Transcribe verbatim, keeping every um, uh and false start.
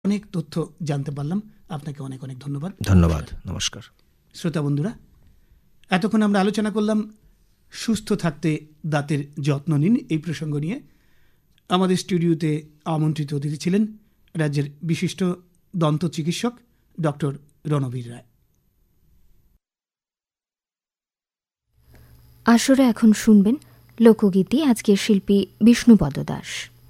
অনেক তথ্য জানতে পারলাম। আপনাকে অনেক অনেক ধন্যবাদ। ধন্যবাদ, নমস্কার। শ্রোতা বন্ধুরা, এতক্ষণ আমরা আলোচনা করলাম সুস্থ থাকতে দাঁতের যত্ন নিন এই প্রসঙ্গ নিয়ে। আমাদের স্টুডিওতে আমন্ত্রিত অতিথি ছিলেন রাজ্যের বিশিষ্ট দন্ত চিকিৎসক ডক্টর রণবীর রায়। আসরে এখন শুনবেন লোকগীতি। আজকের শিল্পী বিষ্ণুপদ দাস।